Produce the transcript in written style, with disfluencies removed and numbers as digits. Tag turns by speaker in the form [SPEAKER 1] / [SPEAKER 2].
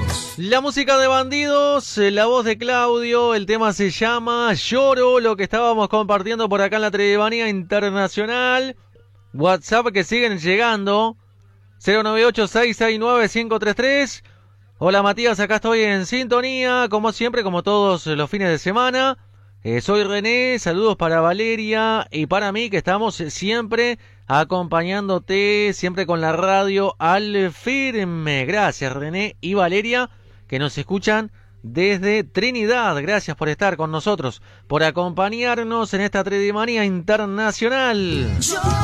[SPEAKER 1] La música de Bandidos, la voz de Claudio, el tema se llama Lloro, lo que estábamos compartiendo por acá en la Tridivanía Internacional. WhatsApp que siguen llegando, 098-669-533. Hola Matías, acá estoy en sintonía, como siempre, como todos los fines de semana. Soy René, saludos para Valeria y para mí, que estamos siempre acompañándote, siempre con la radio al firme. Gracias René y Valeria, que nos escuchan desde Trinidad. Gracias por estar con nosotros, por acompañarnos en esta Tridivanía Internacional.